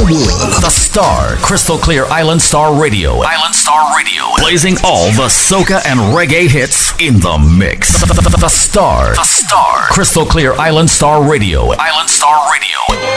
world. The Star, Crystal Clear Island Star Radio. Island Star Radio. Blazing all the soca and reggae hits in the mix. The Star, Crystal Clear Island Star Radio. Island Star Radio.